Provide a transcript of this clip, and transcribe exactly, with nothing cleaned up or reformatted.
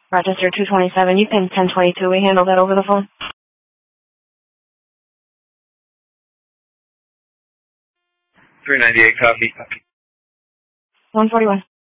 Rochester two twenty-seven, you can ten twenty-two. We handle that over the phone. three ninety-eight, copy. one forty-one.